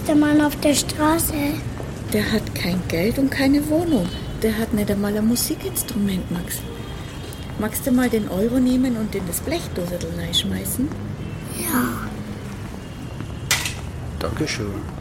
Der Mann auf der Straße. Der hat kein Geld und keine Wohnung. Der hat nicht einmal ein Musikinstrument, Max. Magst du mal den Euro nehmen und in das Blechdosel reinschmeißen? Ja. Dankeschön.